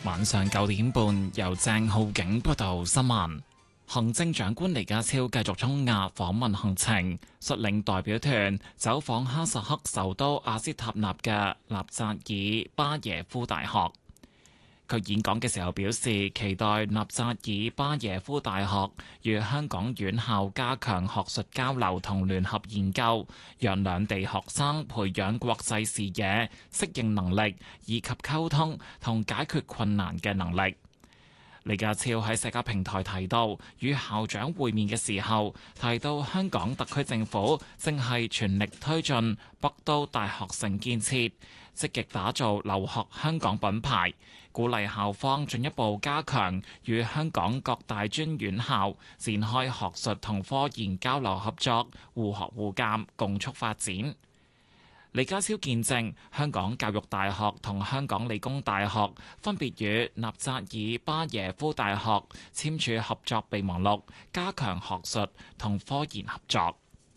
晚上9點半，由鄭浩景報道新聞。行政長官李家超繼續中亞訪問行程，率領代表團走訪哈薩克首都阿斯塔納嘅納扎爾巴耶夫大學。佢演講嘅時候表示，期待納扎爾巴耶夫大學與香港院校加強學術交流同聯合研究，讓兩地學生培養國際視野、適應能力以及溝通同解決困難嘅能力。李家超喺社交平台提到，與校長會面嘅時候，提到香港特區政府正係全力推進北都大學城建設，積極打造留學香港品牌，鼓勵校方進一步加強與香港各大專院校展開學術同科研交流合作，互學互鑑，共促發展。李家超見證香港教育大學同香港理工大學分別與納扎爾巴耶夫大學簽署合作備忘錄，加強學術同科研合作。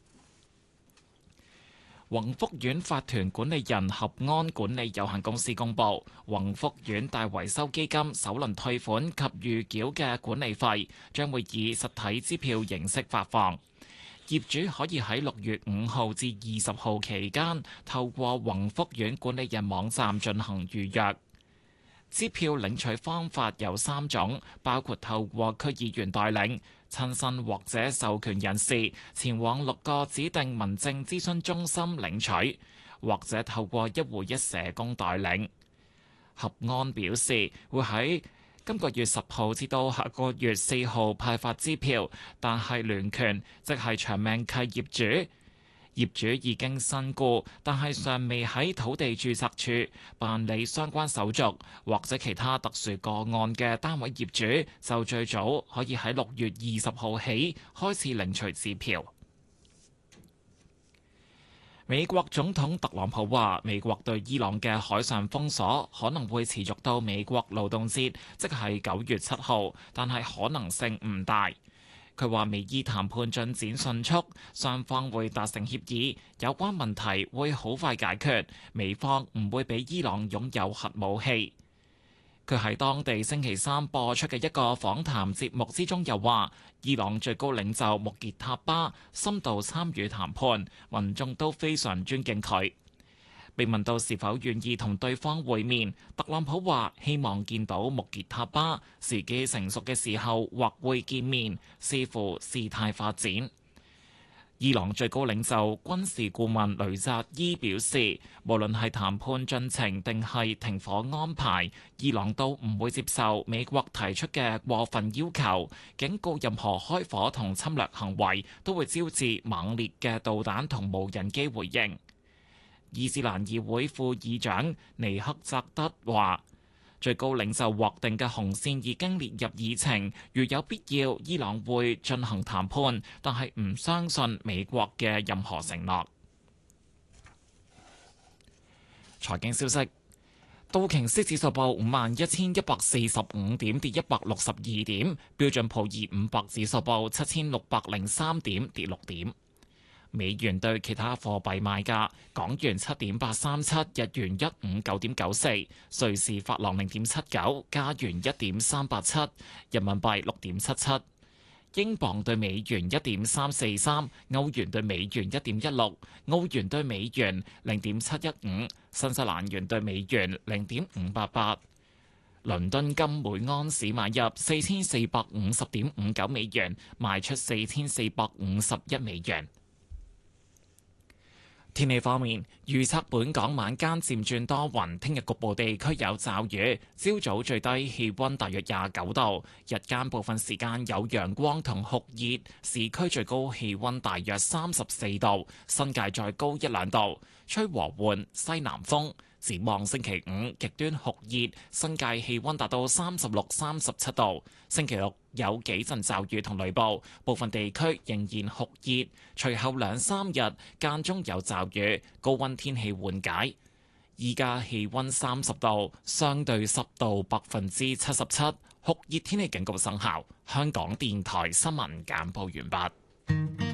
宏福苑法團管理人合安管理有限公司公布，宏福苑大維修基金首輪退款及預繳嘅管理費將會以實體支票形式發放。業主可以喺6月5號至20號期間透過宏福苑管理人網站進行預約。支票領取方法有3種，包括透過區議員代領、親身或者授權人士前往6個指定民政諮詢中心領取，或者透過一戶一社工代領。合安表示會喺今個月10號至到下個月4號派發支票，但係聯權即係長命契業主。業主已經身故，但係尚未喺土地註冊處辦理相關手續，或者其他特殊個案嘅單位業主，就最早可以喺6月20號起開始領取支票。美國總統特朗普話，美國對伊朗嘅海上封鎖可能會持續到美國勞動節，即係9月7號，但係可能性唔大。佢話美伊談判進展迅速，雙方會達成協議，有關問題會好快解決，美方唔會俾伊朗擁有核武器。佢喺當地星期3播出嘅一個訪談節目之中又話，伊朗最高領袖穆傑塔巴深度參與談判，民眾都非常尊敬佢。被問到是否願意同對方會面，特朗普話希望見到穆傑塔巴，時機成熟嘅時候或會見面，視乎事態發展。伊朗最高領袖軍事顧問雷扎伊表示，無論係談判進程定係停火安排，伊朗都唔會接受美國提出嘅過分要求，警告任何開火同侵略行為都會招致猛烈嘅導彈同無人機回應。伊斯蘭議會副議長尼克扎德話，最高領袖劃定嘅紅線已經列入議程，如有必要，伊朗會進行談判，但係唔相信美國嘅任何承諾。財經消息，道瓊斯指數報51,145點，跌162點；標準普爾500指數報7,603點，跌6點。美元對其他貨幣賣價：港元7.837，日元159.94，瑞士法郎0.79，加元1.387，人民幣6.77，英鎊對美元1.343，歐元對美元1.16，澳元對美元0.715，新西蘭元對美元0.588。倫敦金每盎司買入4450.59美元，賣出4451美元。天氣方面，預測本港晚間漸轉多雲，聽日局部地區有驟雨，朝早最低氣溫大約29度，日間部分時間有陽光同酷熱，市區最高氣溫大約34度，新界再高1-2度，吹和緩西南風。展望星期5極端酷熱，新界氣溫達到36、37度。星期6有幾陣驟雨同雷暴，部分地區仍然酷熱。隨後2-3日間中有驟雨，高溫天氣緩解。依家氣溫30度，相對濕度77%，酷熱天氣警告生效。香港電台新聞簡報完畢。